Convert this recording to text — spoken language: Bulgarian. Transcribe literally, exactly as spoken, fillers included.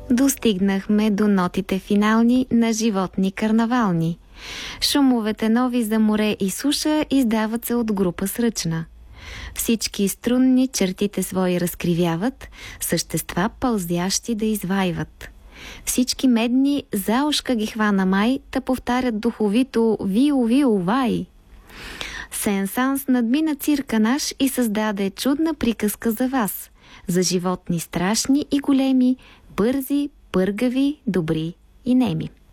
Достигнахме до нотите финални на животни карнавални. Шумовете нови за море и суша издават се от група сръчна. Всички струнни чертите свои разкривяват, същества пълзящи да извайват. Всички медни за ушка ги хвана май, та повтарят духовито «Вио-вио-вай». Сен-Санс надмина цирка наш и създаде чудна приказка за вас, за животни страшни и големи, бързи, пъргави, добри и неми.